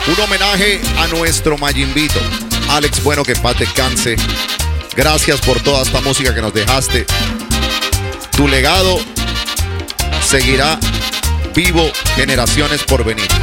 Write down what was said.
Un homenaje a nuestro Mayimbito, Alex Bueno, que en paz descanse. Gracias por toda esta música que nos dejaste. Tu legado seguirá vivo generaciones por venir.